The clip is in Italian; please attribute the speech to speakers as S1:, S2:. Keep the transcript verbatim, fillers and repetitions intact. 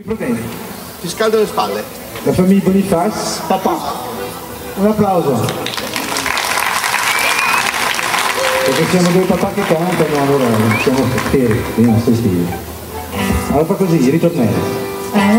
S1: problemi?
S2: Ti scaldo le spalle.
S1: La famiglia Boniface?
S2: Papà.
S1: Un applauso. Perché siamo due papà che cantano, allora siamo fieri, i nostri stili. Allora fa così, ritornello.